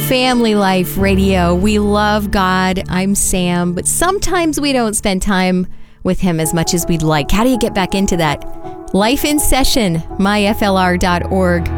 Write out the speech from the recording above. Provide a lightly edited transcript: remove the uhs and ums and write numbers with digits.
Family Life Radio. We love God. I'm Sam, but sometimes we don't spend time with Him as much as we'd like. How do you get back into that? Life in Session, myflr.org.